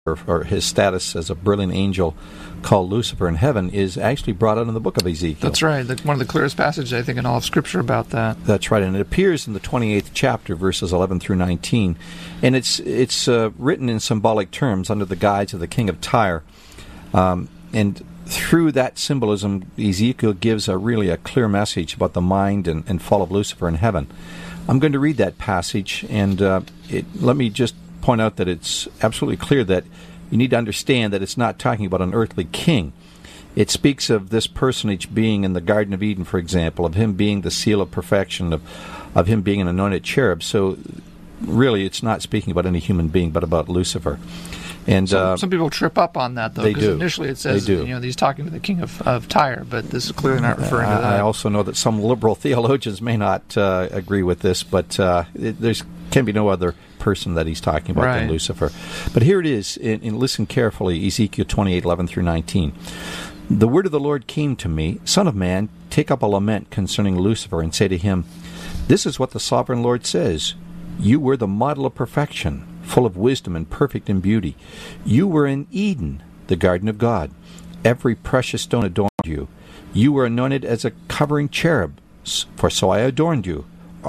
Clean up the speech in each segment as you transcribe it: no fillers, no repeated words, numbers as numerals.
or his status as a brilliant angel called Lucifer in heaven is actually brought out in the book of Ezekiel. That's right. One of the clearest passages, I think, in all of Scripture about that. That's right, and it appears in the 28th chapter, verses 11 through 19, and it's written in symbolic terms under the guise of the king of Tyre, and through that symbolism, Ezekiel gives really a clear message about the mind and fall of Lucifer in heaven. I'm going to read that passage, and let me just point out that it's absolutely clear that you need to understand that it's not talking about an earthly king. It speaks of this personage being in the Garden of Eden, for example, of him being the seal of perfection, of him being an anointed cherub. So really it's not speaking about any human being, but about Lucifer. And some people trip up on that, though, because initially it says he's talking to the king of Tyre, but this is clearly not referring to that. I also know that some liberal theologians may not agree with this, but there can be no other person that he's talking about than Lucifer. But here it is, and listen carefully, Ezekiel 28:11 through 19. The word of the Lord came to me, Son of man, take up a lament concerning Lucifer, and say to him, This is what the sovereign Lord says. You were the model of perfection, full of wisdom and perfect in beauty. You were in Eden, the garden of God. Every precious stone adorned you. You were anointed as a covering cherub, for so I ordained you.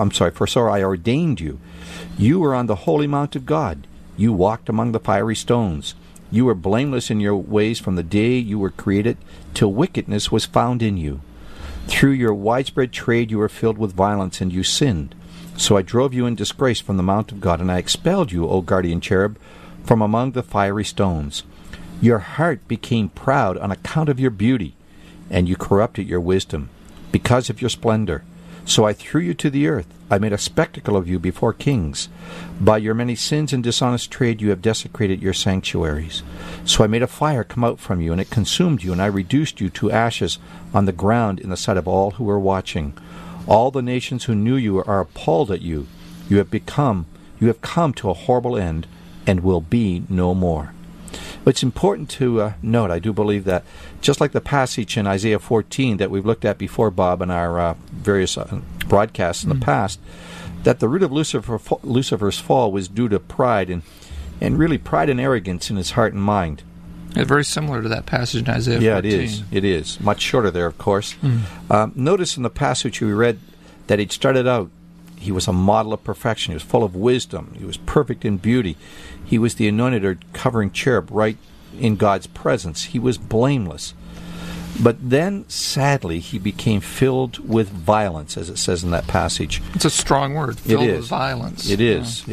You were on the holy mount of God. You walked among the fiery stones. You were blameless in your ways from the day you were created till wickedness was found in you. Through your widespread trade you were filled with violence, and you sinned. So I drove you in disgrace from the mount of God, and I expelled you, O guardian cherub, from among the fiery stones. Your heart became proud on account of your beauty, and you corrupted your wisdom because of your splendor. So I threw you to the earth. I made a spectacle of you before kings. By your many sins and dishonest trade you have desecrated your sanctuaries. So I made a fire come out from you, and it consumed you, and I reduced you to ashes on the ground in the sight of all who were watching. All the nations who knew you are appalled at you. You have come to a horrible end, and will be no more. But it's important to note, I do believe that, just like the passage in Isaiah 14 that we've looked at before, Bob, in our various broadcasts in the past, that the root of Lucifer's fall was due to pride, and really pride and arrogance in his heart and mind. It's very similar to that passage in Isaiah 14. Yeah, it is. Much shorter there, of course. Notice in the passage we read that he started out, he was a model of perfection. He was full of wisdom. He was perfect in beauty. He was the anointed or covering cherub right in God's presence. He was blameless. But then, sadly, he became filled with violence, as it says in that passage. It's a strong word, filled with violence. It is.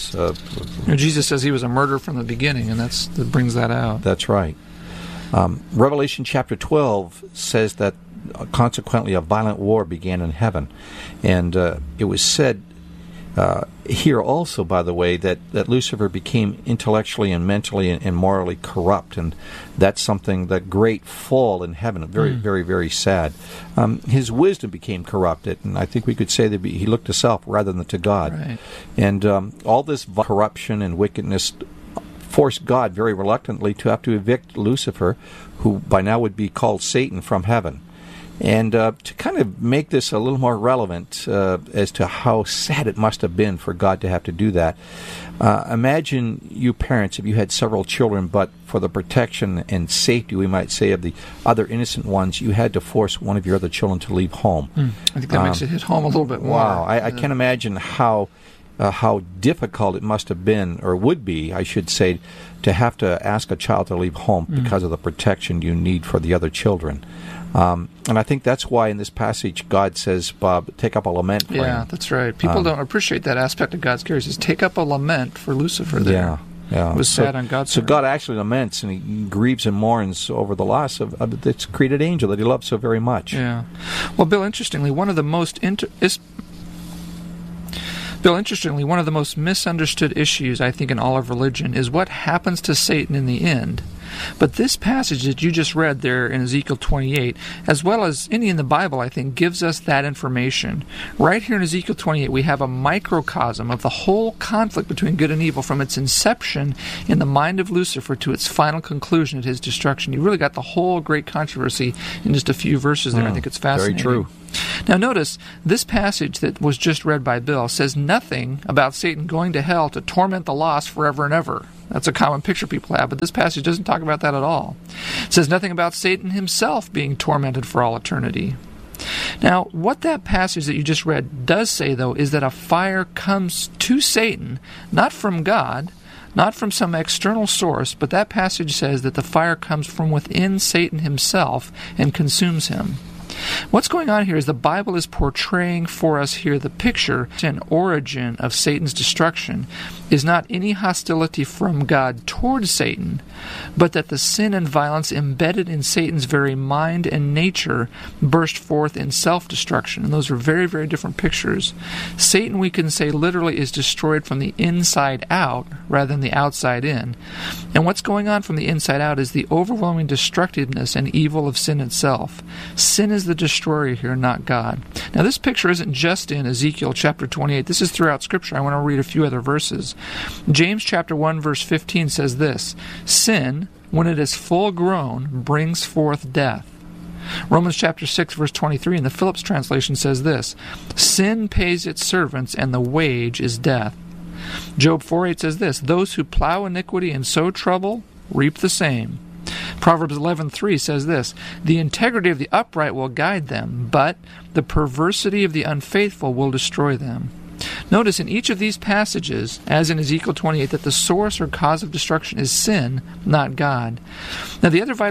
Jesus says he was a murderer from the beginning, and that brings that out. That's right. Revelation chapter 12 says that, consequently, a violent war began in heaven. And it was said here also, by the way, that Lucifer became intellectually and mentally and morally corrupt, and that's something, that great fall in heaven, very, very, very sad. His wisdom became corrupted, and I think we could say that he looked to self rather than to God. Right. And all this corruption and wickedness forced God very reluctantly to have to evict Lucifer, who by now would be called Satan, from heaven. And to kind of make this a little more relevant as to how sad it must have been for God to have to do that, imagine you parents, if you had several children, but for the protection and safety, we might say, of the other innocent ones, you had to force one of your other children to leave home. I think that makes it hit home a little bit more. Wow, I can't imagine how difficult it must have been, or would be, I should say, to have to ask a child to leave home because of the protection you need for the other children. And I think that's why in this passage God says, Bob, take up a lament for him. Yeah, that's right. People don't appreciate that aspect of God's care. He says, take up a lament for Lucifer there. Yeah. It was sad on God's part. So God actually laments, and he grieves and mourns over the loss of this created angel that he loves so very much. Yeah. Well, Bill, interestingly, one of the most misunderstood issues, I think, in all of religion is what happens to Satan in the end. But this passage that you just read there in Ezekiel 28, as well as any in the Bible, I think, gives us that information. Right here in Ezekiel 28, we have a microcosm of the whole conflict between good and evil from its inception in the mind of Lucifer to its final conclusion at his destruction. You really got the whole great controversy in just a few verses there. I think it's fascinating. Very true. Now notice, this passage that was just read by Bill says nothing about Satan going to hell to torment the lost forever and ever. That's a common picture people have, but this passage doesn't talk about that at all. It says nothing about Satan himself being tormented for all eternity. Now, what that passage that you just read does say, though, is that a fire comes to Satan, not from God, not from some external source, but that passage says that the fire comes from within Satan himself and consumes him. What's going on here is the Bible is portraying for us here the picture and origin of Satan's destruction is not any hostility from God towards Satan, but that the sin and violence embedded in Satan's very mind and nature burst forth in self-destruction. And those are very, very different pictures. Satan, we can say, literally is destroyed from the inside out rather than the outside in. And what's going on from the inside out is the overwhelming destructiveness and evil of sin itself. Sin is the destroyer here, not God. Now, this picture isn't just in Ezekiel chapter 28. This is throughout Scripture. I want to read a few other verses. James chapter 1 verse 15 says this, "Sin, when it is full grown, brings forth death." Romans chapter 6 verse 23 in the Phillips translation says this, "Sin pays its servants, and the wage is death." Job 4:8 says this, "Those who plow iniquity and sow trouble reap the same." Proverbs 11:3 says this, "The integrity of the upright will guide them, but the perversity of the unfaithful will destroy them." Notice in each of these passages, as in Ezekiel 28, that the source or cause of destruction is sin, not God. Now, the other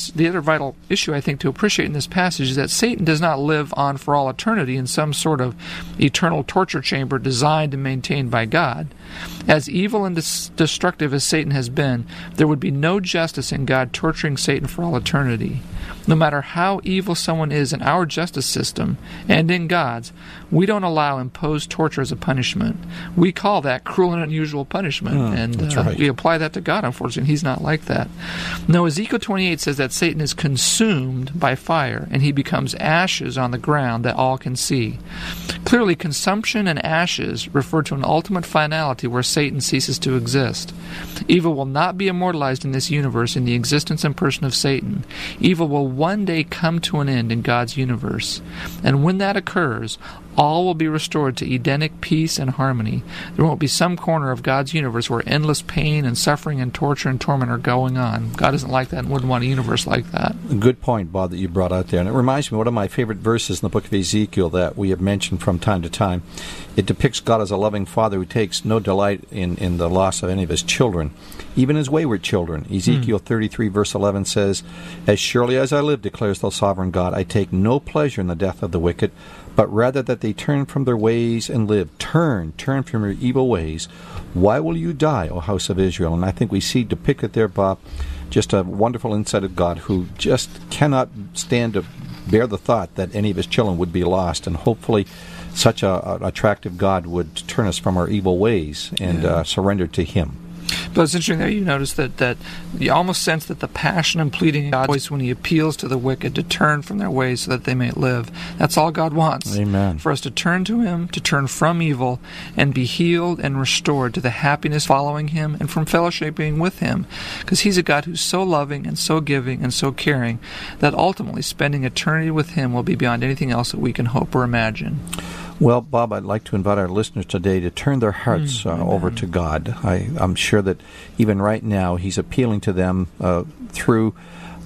vital issue I think to appreciate in this passage is that Satan does not live on for all eternity in some sort of eternal torture chamber designed and maintained by God. As evil and destructive as Satan has been, there would be no justice in God torturing Satan for all eternity. No matter how evil someone is in our justice system and in God's, we don't allow imposed torture as a punishment. We call that cruel and unusual punishment, and right. We apply that to God, unfortunately. He's not like that. No, Ezekiel 28 says that Satan is consumed by fire, and he becomes ashes on the ground that all can see. Clearly, consumption and ashes refer to an ultimate finality where Satan ceases to exist. Evil will not be immortalized in this universe in the existence and person of Satan. Evil will one day come to an end in God's universe. And when that occurs, all will be restored to Edenic peace and harmony. There won't be some corner of God's universe where endless pain and suffering and torture and torment are going on. God isn't like that and wouldn't want a universe like that. Good point, Bob, that you brought out there. And it reminds me of one of my favorite verses in the book of Ezekiel that we have mentioned from time to time. It depicts God as a loving father who takes no delight in the loss of any of his children, even his wayward children. Ezekiel 33 verse 11 says, "As surely as I live, declares the sovereign God, I take no pleasure in the death of the wicked, but rather that they turn from their ways and live." Turn from your evil ways. Why will you die, O house of Israel? And I think we see depicted there, Bob, just a wonderful insight of God who just cannot stand to bear the thought that any of his children would be lost. And hopefully such an attractive God would turn us from our evil ways and surrender to him. But it's interesting that you notice that you almost sense that the passion and pleading in God's voice when he appeals to the wicked to turn from their ways so that they may live. That's all God wants. Amen. For us to turn to him, to turn from evil, and be healed and restored to the happiness following him and from fellowshipping with him. Because he's a God who's so loving and so giving and so caring that ultimately spending eternity with him will be beyond anything else that we can hope or imagine. Well, Bob, I'd like to invite our listeners today to turn their hearts over to God. I'm sure that even right now he's appealing to them through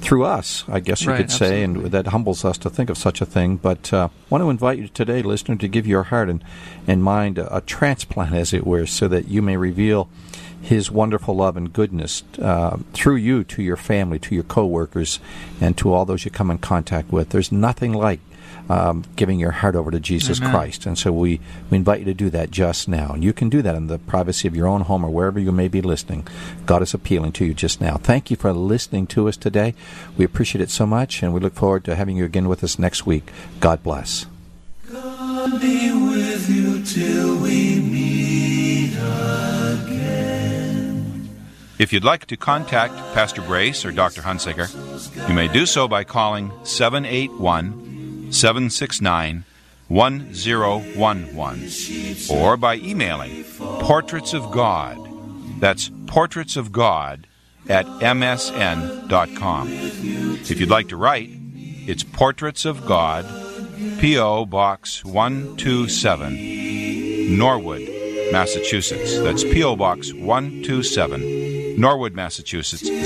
us, I guess you could say, absolutely. And that humbles us to think of such a thing. But I want to invite you today, listener, to give your heart and mind a transplant, as it were, so that you may reveal his wonderful love and goodness through you to your family, to your co-workers, and to all those you come in contact with. There's nothing like giving your heart over to Jesus Amen. Christ. And so we invite you to do that just now. And you can do that in the privacy of your own home or wherever you may be listening. God is appealing to you just now. Thank you for listening to us today. We appreciate it so much, and we look forward to having you again with us next week. God bless. God be with you till we meet again. If you'd like to contact Pastor Brace or Dr. Hunsaker, you may do so by calling 781-769-1011 or by emailing Portraits of God. That's Portraits of God at msn.com. If you'd like to write, it's Portraits of God, P.O. Box 127, Norwood, Massachusetts. That's P.O. Box 127, Norwood, Massachusetts